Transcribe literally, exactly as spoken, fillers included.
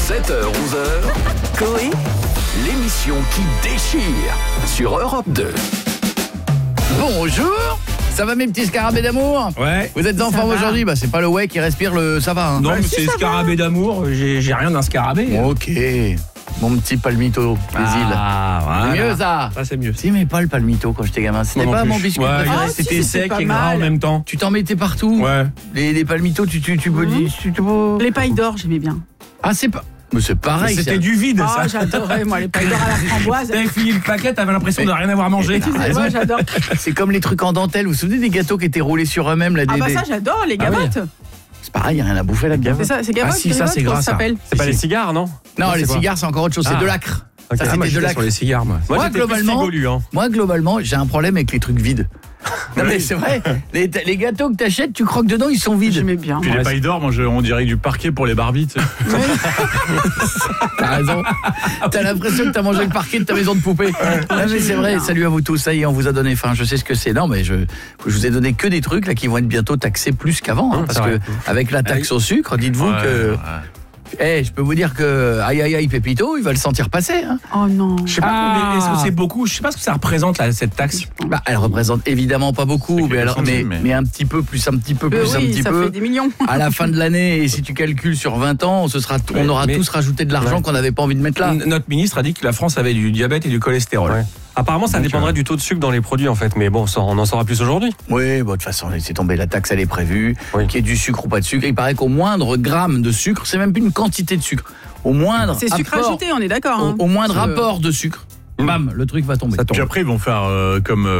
sept heures onze heures, Coé, l'émission qui déchire sur Europe deux. Bonjour, ça va mes petits scarabées d'amour? Ouais. Vous êtes en forme aujourd'hui? Bah c'est pas le ouais qui respire le ça va. Hein. Non, Ouais, mais si, c'est ça scarabée d'amour, j'ai, j'ai rien d'un scarabée. Ok, mon petit palmito des îles. Ah, voilà. C'est mieux ça. Ça c'est mieux. Tu aimais pas le palmito quand j'étais gamin? C'était Moi non pas plus. mon biscuit Ouais, préféré? Ah, si, c'était c'était sec pas et gras mal. en même temps. Tu t'en mettais partout? Ouais. Les, les palmitos, tu, tu, tu peux Mhm. dire... tu- tu peux- Les pailles d'or, j'aimais bien. Ah c'est pas... Mais c'est pareil C'était ça. du vide Ah, ça. j'adorais, moi, les pailles d'or à la framboise. T'avais fini le paquet, t'avais l'impression de rien avoir mangé. Mais- Excusez-moi, j'adore. C'est comme les trucs en dentelle. Vous vous souvenez des gâteaux qui étaient roulés sur eux-mêmes là, Ah des- bah des- ça, j'adore, les Ah oui. gavottes. C'est pareil, y a rien à bouffer là-dedans. C'est ça, c'est gavottes, Ah si, ça, gavottes, c'est comment gras, ça ça. s'appelle? C'est pas les cigares, non? Non, Non, les c'est quoi? cigares c'est encore autre chose, Ah. c'est de l'acre. Ok. Ça Ah, moi c'était de j'étais l'acre. sur les cigares moi. Moi, j'étais plus globalement- frigolu, hein. Moi, globalement, j'ai un problème avec les trucs vides. Non, mais c'est vrai, les, les gâteaux que t'achètes, tu croques dedans, ils sont vides. J'aimais bien. Puis les pailles d'or, moi, je- on dirait du parquet pour les Barbies, tu sais. T'as raison. T'as l'impression que t'as mangé le parquet de ta maison de poupée. Non, mais c'est vrai, salut à vous tous, ça y est, on vous a donné faim. Je sais ce que c'est. Non, mais je, je vous ai donné que des trucs là qui vont être bientôt taxés plus qu'avant. Hein, Mmh, parce c'est que vrai. avec la taxe au sucre, dites-vous Ouais, que. ouais. Eh, je peux vous dire que aïe aïe aïe Pépito, il va le sentir passer. Hein. Oh non. Je sais pas, Ah. mais est-ce que c'est beaucoup? Je sais pas ce que ça représente là, cette taxe. Bah, elle représente évidemment pas beaucoup, C'est mais, alors, quelques mais, centimes, mais- mais un petit peu plus, un petit peu Euh, plus, un oui, petit ça peu. fait des millions. À la fin de l'année, et si tu calcules sur vingt ans, ce sera, on Mais- aura mais- tous rajouté de l'argent Ouais. qu'on n'avait pas envie de mettre là. N- Notre ministre a dit que la France avait du diabète et du cholestérol. Ouais. Apparemment, ça Donc, dépendrait euh, du taux de sucre dans les produits en fait, mais bon, ça, on en saura plus aujourd'hui. Oui, bon, de toute façon, laissez tomber, la taxe, elle est prévue, Oui. qu'il y ait du sucre ou pas de sucre. Il paraît qu'au moindre gramme de sucre, c'est même plus une quantité de sucre, au moindre C'est sucre apport- ajouté, on est d'accord. hein. au, au moindre Euh, rapport de sucre, bam, le truc va tomber. Ça tombe. Puis après, ils vont faire euh, comme... euh,